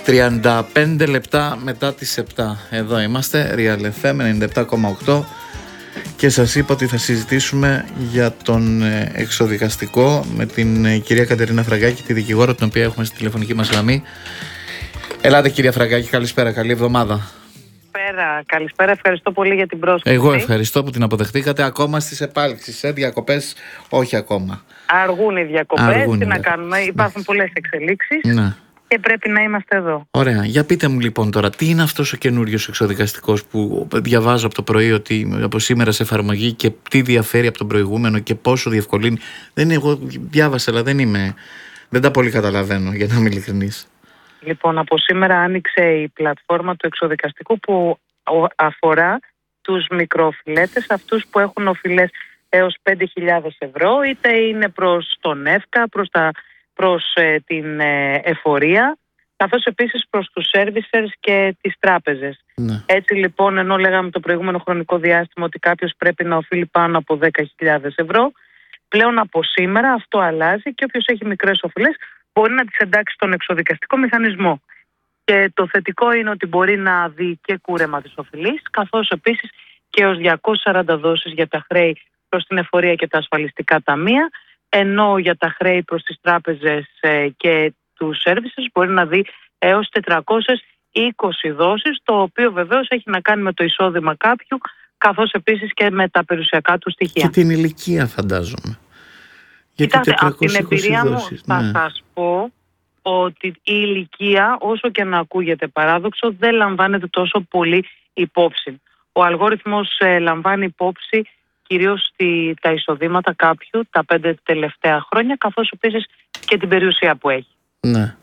35 λεπτά μετά τις 7. Εδώ είμαστε, Real FM 97,8 και σας είπα ότι θα συζητήσουμε για τον εξωδικαστικό με την κυρία Κατερίνα Φραγκάκη, τη δικηγόρο, την οποία έχουμε στη τηλεφωνική μας γραμμή. Ελάτε κυρία Φραγκάκη, καλησπέρα, καλή εβδομάδα. Καλησπέρα, ευχαριστώ πολύ για την πρόσκληση. Εγώ ευχαριστώ που την αποδεχτήκατε ακόμα στις επάλξεις, διακοπές όχι ακόμα. Αργούν οι διακοπές, τι να κάνουμε, υπάρχουν πολλές εξελίξεις. Ναι. Και πρέπει να είμαστε εδώ. Ωραία. Για πείτε μου λοιπόν τώρα, τι είναι αυτός ο καινούριος εξωδικαστικός που διαβάζω από το πρωί ότι από σήμερα σε εφαρμογή και τι διαφέρει από τον προηγούμενο και πόσο διευκολύνει. Εγώ διάβασα, αλλά δεν τα πολύ καταλαβαίνω, για να είμαι ειλικρινής. Λοιπόν, από σήμερα άνοιξε η πλατφόρμα του εξωδικαστικού που αφορά τους μικροοφιλέτες, αυτούς που έχουν οφειλές έως 5.000 ευρώ, είτε είναι προς τον ΕΦΚΑ, προς την εφορία, καθώς επίσης προς τους servicers και τις τράπεζες. Ναι. Έτσι λοιπόν, ενώ λέγαμε το προηγούμενο χρονικό διάστημα ότι κάποιος πρέπει να οφείλει πάνω από 10.000 ευρώ, πλέον από σήμερα αυτό αλλάζει και όποιος έχει μικρές οφειλές μπορεί να τις εντάξει στον εξωδικαστικό μηχανισμό. Και το θετικό είναι ότι μπορεί να δει και κούρεμα της οφειλής, καθώς επίσης και ως 240 δόσεις για τα χρέη προς την εφορία και τα ασφαλιστικά ταμεία, ενώ για τα χρέη προς τις τράπεζες και τους services μπορεί να δει έως 420 δόσεις, το οποίο βεβαίως έχει να κάνει με το εισόδημα κάποιου, καθώς επίσης και με τα περιουσιακά του στοιχεία. Και την ηλικία φαντάζομαι. Κοιτάξτε, από την εμπειρία μου θα σας πω ότι η ηλικία, όσο και να ακούγεται παράδοξο, δεν λαμβάνεται τόσο πολύ υπόψη. Ο αλγόριθμος λαμβάνει υπόψη κυρίως τα εισοδήματα κάποιου τα 5 τελευταία χρόνια, καθώς επίσης και την περιουσία που έχει. Ναι.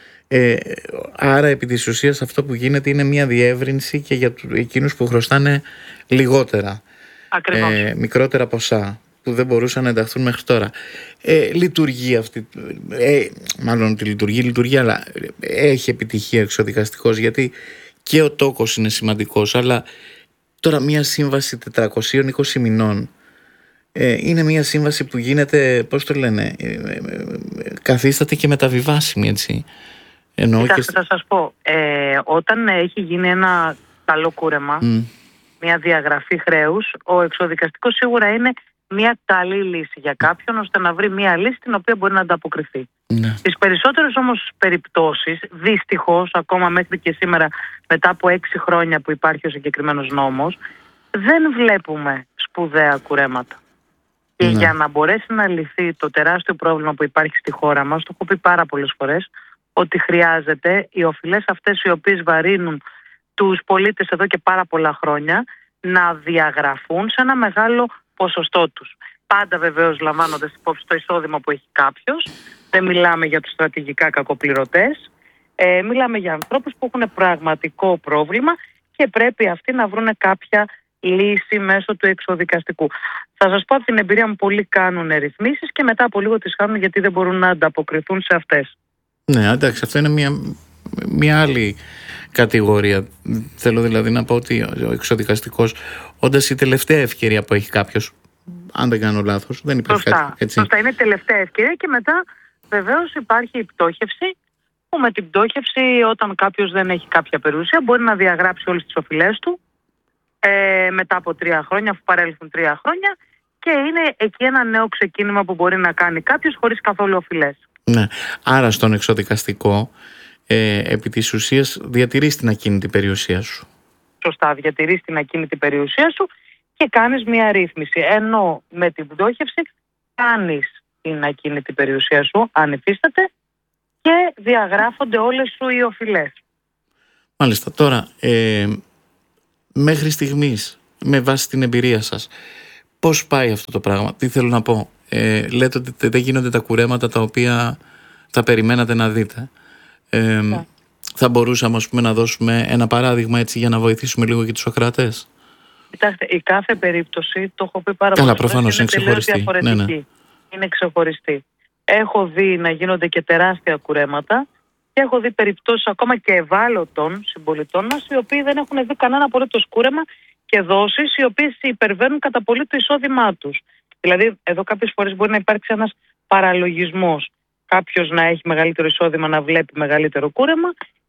Άρα επί της ουσίας αυτό που γίνεται είναι μια διεύρυνση και για εκείνους που χρωστάνε λιγότερα. Ακριβώς. Μικρότερα ποσά που δεν μπορούσαν να ενταχθούν μέχρι τώρα. Λειτουργεί αυτή, μάλλον ότι λειτουργεί, αλλά έχει επιτυχία εξωδικαστικός, γιατί και ο τόκος είναι σημαντικός, αλλά τώρα μια σύμβαση 420 μηνών είναι μια σύμβαση που γίνεται, πώς το λένε, καθίσταται και μεταβιβάσιμη, έτσι. Θα σας πω, όταν έχει γίνει ένα καλό κούρεμα, μια διαγραφή χρέους, ο εξωδικαστικός σίγουρα είναι μια καλή λύση για κάποιον, ώστε να βρει μια λύση την οποία μπορεί να ανταποκριθεί. Ναι. Στις περισσότερες όμως περιπτώσεις, δυστυχώς, ακόμα μέχρι και σήμερα, μετά από 6 χρόνια που υπάρχει ο συγκεκριμένος νόμος, δεν βλέπουμε σπουδαία κουρέματα. Και για να μπορέσει να λυθεί το τεράστιο πρόβλημα που υπάρχει στη χώρα μας, το έχω πει πάρα πολλές φορές, ότι χρειάζεται οι οφειλές αυτές οι οποίες βαρύνουν τους πολίτες εδώ και πάρα πολλά χρόνια να διαγραφούν σε ένα μεγάλο ποσοστό τους. Πάντα βεβαίως λαμβάνοντας υπόψη το εισόδημα που έχει κάποιος. Δεν μιλάμε για τους στρατηγικά κακοπληρωτές. Μιλάμε για ανθρώπους που έχουν πραγματικό πρόβλημα και πρέπει αυτοί να βρουν κάποια λύση μέσω του εξωδικαστικού. Θα σας πω από την εμπειρία μου, πολλοί κάνουν ρυθμίσεις και μετά από λίγο τις χάνουν γιατί δεν μπορούν να ανταποκριθούν σε αυτές. Ναι, εντάξει, αυτό είναι μια άλλη κατηγορία. Θέλω δηλαδή να πω ότι ο εξωδικαστικός, όντας η τελευταία ευκαιρία που έχει κάποιος, αν δεν κάνω λάθος, δεν υπάρχει κάτι έτσι. Σωστά, είναι τελευταία ευκαιρία και μετά βεβαίως υπάρχει η πτώχευση, που με την πτώχευση, όταν κάποιος δεν έχει κάποια περιουσία, μπορεί να διαγράψει όλες τις οφειλές του μετά από 3 χρόνια, αφού παρέλθουν 3 χρόνια, και είναι εκεί ένα νέο ξεκίνημα που μπορεί να κάνει κάποιος χωρίς καθόλου οφειλές. Ναι, άρα στον εξωδικαστικό επί της ουσίας διατηρείς την ακίνητη περιουσία σου. Σωστά, διατηρείς την ακίνητη περιουσία σου και κάνεις μια ρύθμιση. Ενώ με την πτώχευση κάνεις την ακίνητη περιουσία σου, αν υφίσταται, και διαγράφονται όλες σου οι οφειλές. Μάλιστα. Τώρα, μέχρι στιγμής, με βάση την εμπειρία σας, πώς πάει αυτό το πράγμα? Τι θέλω να πω? Λέτε ότι δεν γίνονται τα κουρέματα τα οποία θα περιμένατε να δείτε. Θα μπορούσαμε, ας πούμε, να δώσουμε ένα παράδειγμα έτσι για να βοηθήσουμε λίγο και τους ακροατές? Κοιτάξτε, η κάθε περίπτωση, το έχω πει πάρα πολλές φορές, είναι τελείως διαφορετική. Ναι. Είναι ξεχωριστή. Έχω δει να γίνονται και τεράστια κουρέματα και έχω δει περιπτώσεις ακόμα και ευάλωτων συμπολιτών μας, οι οποίοι δεν έχουν δει κανένα απολύτως κούρεμα και δόσεις οι οποίες υπερβαίνουν κατά πολύ το εισόδημά τους. Δηλαδή, εδώ κάποιες φορές μπορεί να υπάρξει ένας παραλογισμός. Κάποιος να έχει μεγαλύτερο εισόδημα να βλέπει μεγαλύτερο κούρεμα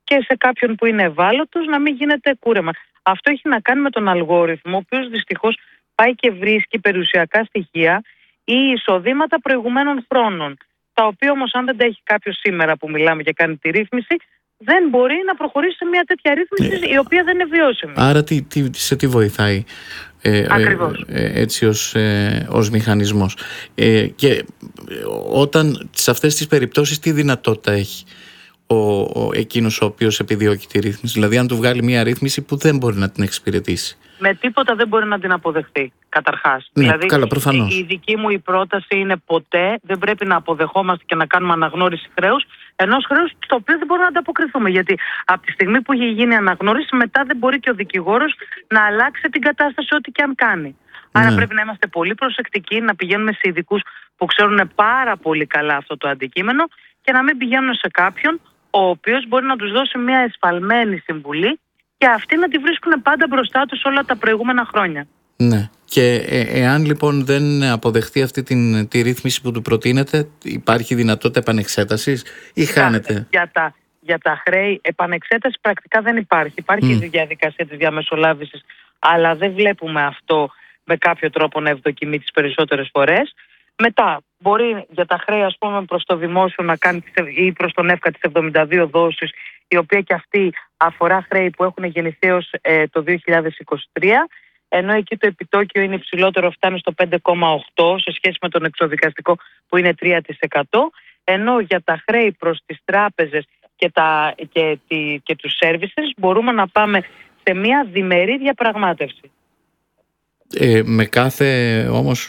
και σε κάποιον που είναι ευάλωτος να μην γίνεται κούρεμα. Αυτό έχει να κάνει με τον αλγόριθμο, ο οποίος δυστυχώς πάει και βρίσκει περιουσιακά στοιχεία ή εισοδήματα προηγουμένων χρόνων, τα οποία όμως αν δεν τα έχει κάποιος σήμερα που μιλάμε και κάνει τη ρύθμιση, δεν μπορεί να προχωρήσει σε μια τέτοια ρύθμιση η οποία δεν είναι βιώσιμη. Άρα σε τι βοηθάει έτσι ως μηχανισμός. Και όταν σε αυτές τις περιπτώσεις τι δυνατότητα έχει εκείνος ο οποίος επιδιώκει τη ρύθμιση? Δηλαδή αν του βγάλει μια ρύθμιση που δεν μπορεί να την εξυπηρετήσει. Με τίποτα δεν μπορεί να την αποδεχτεί, καταρχάς. Ναι, δηλαδή, καλά, προφανώς. Η δική μου η πρόταση είναι ποτέ δεν πρέπει να αποδεχόμαστε και να κάνουμε αναγνώριση χρέους, ενός χρέους στο οποίο δεν μπορούμε να ανταποκριθούμε. Γιατί από τη στιγμή που έχει γίνει αναγνώριση, μετά δεν μπορεί και ο δικηγόρος να αλλάξει την κατάσταση ό,τι και αν κάνει. Άρα πρέπει να είμαστε πολύ προσεκτικοί, να πηγαίνουμε σε ειδικούς που ξέρουν πάρα πολύ καλά αυτό το αντικείμενο και να μην πηγαίνουν σε κάποιον ο οποίος μπορεί να τους δώσει μια εσφαλμένη συμβουλή και αυτοί να τη βρίσκουν πάντα μπροστά τους όλα τα προηγούμενα χρόνια. Ναι. Και εάν λοιπόν δεν αποδεχτεί αυτή τη ρύθμιση που του προτείνεται, υπάρχει δυνατότητα επανεξέτασης ή χάνεται? Για τα χρέη επανεξέταση πρακτικά δεν υπάρχει. Υπάρχει η διαδικασία της διαμεσολάβησης, αλλά δεν βλέπουμε αυτό με κάποιο τρόπο να ευδοκιμεί τις περισσότερες φορές. Μετά μπορεί για τα χρέη, ας πούμε, προς το δημόσιο να κάνει ή προς τον ΕΦΚΑ τις 72 δόσεις, η οποία και αυτή αφορά χρέη που έχουν γεννηθεί ως το 2023, ενώ εκεί το επιτόκιο είναι υψηλότερο, φτάνει στο 5,8 σε σχέση με τον εξωδικαστικό που είναι 3%, ενώ για τα χρέη προς τις τράπεζες και τους services μπορούμε να πάμε σε μια διμερή διαπραγμάτευση. Με κάθε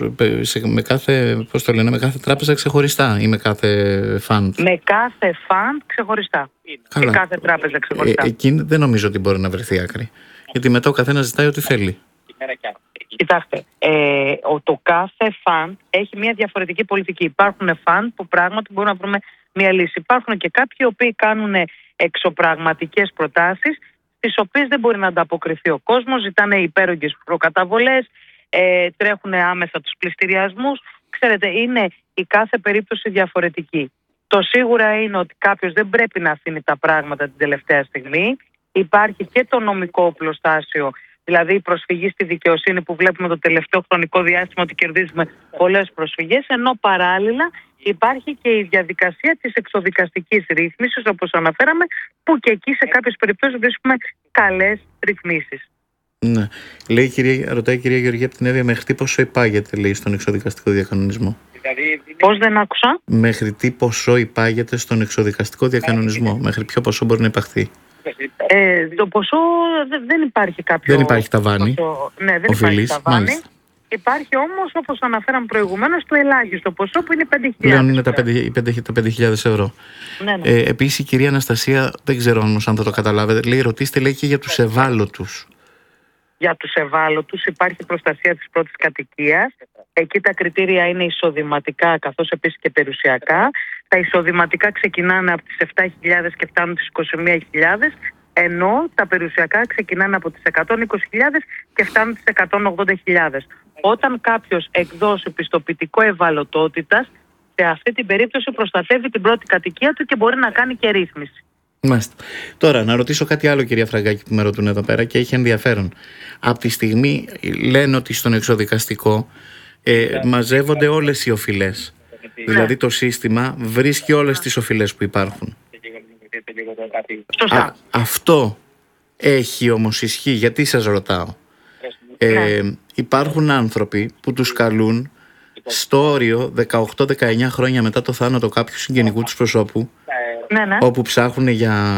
τράπεζα ξεχωριστά ή με κάθε fund? Με κάθε fund ξεχωριστά. Καλά. Και κάθε τράπεζα ξεχωριστά. Εκεί δεν νομίζω ότι μπορεί να βρεθεί άκρη. Γιατί μετά ο καθένας ζητάει ό,τι θέλει. Κοιτάξτε, το κάθε fund έχει μια διαφορετική πολιτική. Υπάρχουν fund που πράγματι μπορούμε να βρούμε μια λύση. Υπάρχουν και κάποιοι οι οποίοι κάνουν εξωπραγματικές προτάσεις, τις οποίες δεν μπορεί να ανταποκριθεί ο κόσμος, ζητάνε υπέρογγες προκαταβολές, τρέχουν άμεσα τους πληστηριασμούς. Ξέρετε, είναι η κάθε περίπτωση διαφορετική. Το σίγουρα είναι ότι κάποιος δεν πρέπει να αφήνει τα πράγματα την τελευταία στιγμή. Υπάρχει και το νομικό οπλοστάσιο, δηλαδή η προσφυγή στη δικαιοσύνη που βλέπουμε το τελευταίο χρονικό διάστημα ότι κερδίζουμε πολλές προσφυγές, ενώ παράλληλα υπάρχει και η διαδικασία της εξωδικαστικής ρύθμισης, όπως αναφέραμε, που και εκεί σε κάποιες περιπτώσεις βρίσκουμε καλές ρυθμίσεις. Ναι. Ρωτάει η κυρία Γεωργία από την Εύβοια, μέχρι τι ποσό υπάγεται, λέει, στον εξωδικαστικό διακανονισμό? Πώς δεν άκουσα? Μέχρι τι ποσό υπάγεται στον εξωδικαστικό διακανονισμό? Μέχρι ποιο ποσό μπορεί να υπαχθεί? Το ποσό δεν υπάρχει κάποιο. Δεν υπάρχει ταβάνι. Ναι, δεν υπάρχει ταβάνι. Υπάρχει όμως, όπως αναφέραμε προηγουμένως, το ελάχιστο ποσό που είναι 5.000. Πλέον είναι τα 5.000 ευρώ. Ναι. Επίσης η κυρία Αναστασία, δεν ξέρω όμως αν θα το καταλάβετε, λέει, ρωτήστε, λέει, και για τους ευάλωτους. Για τους ευάλωτους υπάρχει προστασία της πρώτης κατοικίας. Εκεί τα κριτήρια είναι εισοδηματικά καθώς επίσης και περιουσιακά. Τα εισοδηματικά ξεκινάνε από τις 7.000 και φτάνουν τις 21.000, ενώ τα περιουσιακά ξεκινάνε από τις 120.000 και φτάνουν τις 180.000. Όταν κάποιος εκδώσει πιστοποιητικό ευαλωτότητας, σε αυτή την περίπτωση προστατεύει την πρώτη κατοικία του και μπορεί να κάνει και ρύθμιση. Μάλιστα. Τώρα, να ρωτήσω κάτι άλλο, κυρία Φραγκάκη, που με ρωτούν εδώ πέρα και έχει ενδιαφέρον. Από τη στιγμή λένε ότι στον εξωδικαστικό μαζεύονται όλες οι οφειλές. Δηλαδή το σύστημα βρίσκει όλες τις οφειλές που υπάρχουν. Αυτό έχει όμως ισχύ? Γιατί σας ρωτάω? Υπάρχουν άνθρωποι που τους καλούν στο όριο 18-19 χρόνια μετά το θάνατο κάποιου συγγενικού τους προσώπου, όπου ψάχνουν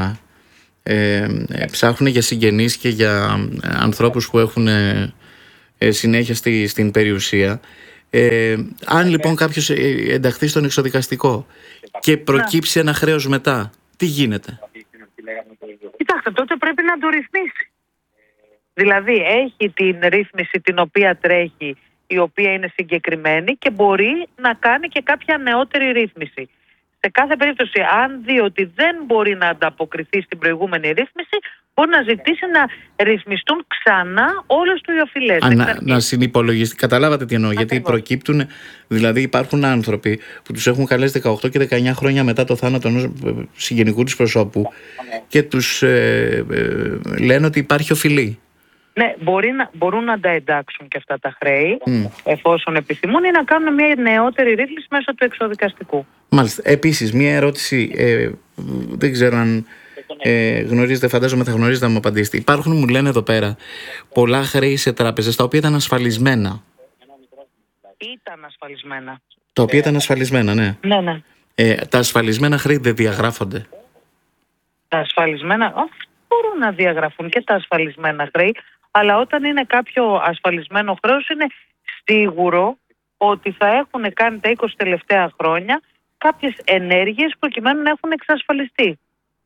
για συγγενείς και για ανθρώπους που έχουν συνέχεια στην περιουσία. Αν λοιπόν κάποιος ενταχθεί στον εξωδικαστικό και προκύψει ένα χρέος μετά, τι γίνεται? Κοιτάξτε, τότε πρέπει να το ρυθμίσει. Δηλαδή έχει την ρύθμιση την οποία τρέχει, η οποία είναι συγκεκριμένη και μπορεί να κάνει και κάποια νεότερη ρύθμιση. σε κάθε περίπτωση, αν δει ότι δεν μπορεί να ανταποκριθεί στην προηγούμενη ρύθμιση, μπορεί να ζητήσει να ρυθμιστούν ξανά όλες του οι οφειλές. Να συνυπολογιστεί. Καταλάβατε τι εννοώ? Ακριβώς. Γιατί προκύπτουν, δηλαδή υπάρχουν άνθρωποι που τους έχουν καλέσει 18 και 19 χρόνια μετά το θάνατο ενός συγγενικού τους προσώπου και τους λένε ότι υπάρχει οφειλή. Ναι, μπορούν να τα εντάξουν και αυτά τα χρέη, εφόσον επιθυμούν, ή να κάνουν μια νεότερη ρύθμιση μέσω του εξωδικαστικού. Μάλιστα. Επίσης, μια ερώτηση, δεν ξέρω αν γνωρίζετε, φαντάζομαι θα γνωρίζετε να μου απαντήσετε. Υπάρχουν, μου λένε εδώ πέρα, πολλά χρέη σε τράπεζες τα οποία ήταν ασφαλισμένα. Ήταν ασφαλισμένα. Τα οποία ήταν ασφαλισμένα, ναι. Ναι. Τα ασφαλισμένα χρέη δεν διαγράφονται? Τα ασφαλισμένα, μπορούν να διαγραφούν και τα ασφαλισμένα χρέη, αλλά όταν είναι κάποιο ασφαλισμένο χρέος είναι σίγουρο ότι θα έχουν κάνει τα 20 τελευταία χρόνια κάποιες ενέργειες προκειμένου να έχουν εξασφαλιστεί.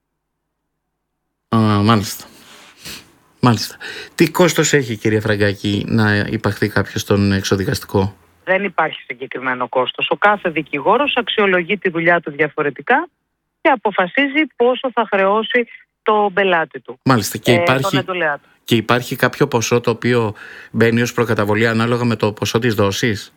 Μάλιστα. Τι κόστος έχει, κυρία Φραγκάκη, να υπαχθεί κάποιος στον εξωδικαστικό? Δεν υπάρχει συγκεκριμένο κόστος. Ο κάθε δικηγόρος αξιολογεί τη δουλειά του διαφορετικά και αποφασίζει πόσο θα χρεώσει το πελάτη του. Μάλιστα. Και υπάρχει κάποιο ποσό το οποίο μπαίνει ως προκαταβολή ανάλογα με το ποσό της δόσης?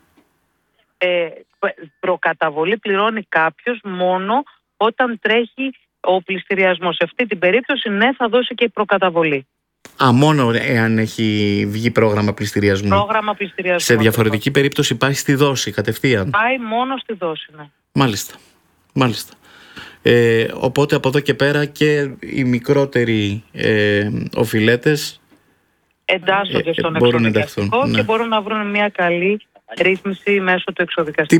Προκαταβολή πληρώνει κάποιος μόνο όταν τρέχει ο πληστηριασμός. Σε αυτή την περίπτωση, ναι, θα δώσει και η προκαταβολή. Μόνο εάν έχει βγει πρόγραμμα πληστηριασμού. Πρόγραμμα πληστηριασμού. Σε διαφορετική περίπτωση πάει στη δόση κατευθείαν. Πάει μόνο στη δόση, ναι. Μάλιστα. Οπότε από εδώ και πέρα και οι μικρότεροι οφειλέτες εντάσσονται στον εξωδικαστικό και μπορούν να βρουν μια καλή ρύθμιση μέσω του εξωδικαστικού.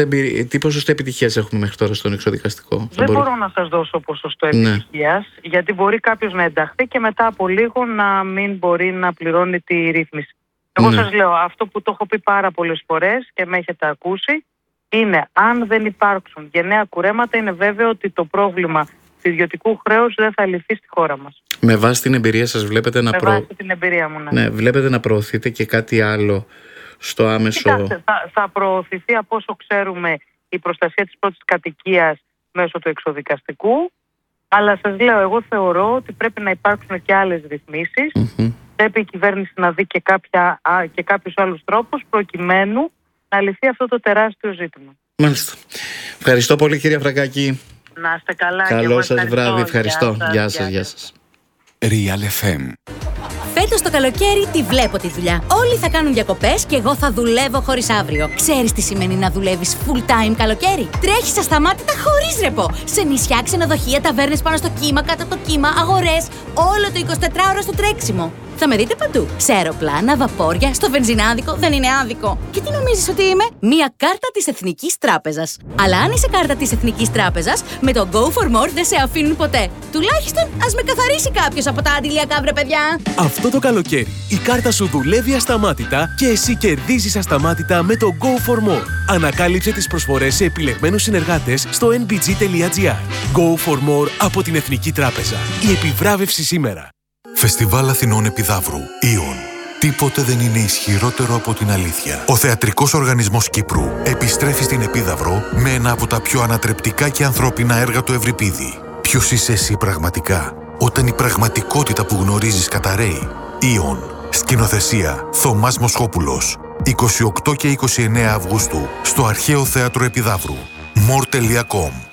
Τι ποσοστό επιτυχίας έχουμε μέχρι τώρα στον εξωδικαστικό? Δεν μπορώ να σας δώσω ποσοστό επιτυχίας, γιατί μπορεί κάποιος να ενταχθεί και μετά από λίγο να μην μπορεί να πληρώνει τη ρύθμιση. Εγώ σας λέω, αυτό που το έχω πει πάρα πολλές φορές και με έχετε ακούσει, είναι αν δεν υπάρξουν γενναία κουρέματα, είναι βέβαιο ότι το πρόβλημα του ιδιωτικού χρέους δεν θα λυθεί στη χώρα μας. Με βάση την εμπειρία σας βλέπετε βάση την εμπειρία μου, ναι, βλέπετε να προωθείτε και κάτι άλλο στο άμεσο? Κοιτάξτε, θα προωθηθεί από όσο ξέρουμε η προστασία της πρώτης κατοικίας μέσω του εξωδικαστικού, αλλά σας λέω, εγώ θεωρώ ότι πρέπει να υπάρξουν και άλλες ρυθμίσεις. Πρέπει η κυβέρνηση να δει και κάποιους άλλους τρόπους προκειμένου να λυθεί αυτό το τεράστιο ζήτημα. Μάλιστα. Ευχαριστώ πολύ, κυρία Φραγκάκη. Να είστε καλά. Καλό σας βράδυ. Ευχαριστώ. Γεια σας. Real FM. Φέτος το καλοκαίρι τη βλέπω τη δουλειά. Όλοι θα κάνουν διακοπές και εγώ θα δουλεύω χωρίς αύριο. Ξέρεις τι σημαίνει να δουλεύεις full time καλοκαίρι? Τρέχεις ασταμάτητα χωρίς ρεπό. Σε νησιά, ξενοδοχεία, ταβέρνες πάνω στο κύμα, κάτω από το κύμα, αγορές. Όλο το 24ωρο στο τρέξιμο. Θα με δείτε παντού. Σε αεροπλάνα, βαπόρια, στο βενζινάδικο, δεν είναι άδικο. Και τι νομίζεις ότι είμαι? Μία κάρτα της Εθνικής Τράπεζας. Αλλά αν είσαι κάρτα της Εθνικής Τράπεζας, με το Go for More δεν σε αφήνουν ποτέ. Τουλάχιστον ας με καθαρίσει κάποιος από τα αντιλιακά, βρε παιδιά. Αυτό το καλοκαίρι η κάρτα σου δουλεύει ασταμάτητα και εσύ κερδίζεις ασταμάτητα με το Go for More. Ανακάλυψε τις προσφορές σε επιλεγμένους συνεργάτες στο nbg.gr. Go for More από την Εθνική Τράπεζα. Η επιβράβευση σήμερα. Φεστιβάλ Αθηνών Επιδαύρου. Ιον. Τίποτε δεν είναι ισχυρότερο από την αλήθεια. Ο Θεατρικός Οργανισμός Κύπρου επιστρέφει στην Επίδαυρο με ένα από τα πιο ανατρεπτικά και ανθρώπινα έργα του Ευρυπίδη. Ποιος είσαι εσύ πραγματικά, όταν η πραγματικότητα που γνωρίζεις καταρρέει? Ιον. Σκηνοθεσία Θωμάς Μοσχόπουλος. 28 και 29 Αυγούστου στο Αρχαίο Θέατρο Επιδαύρου. more.com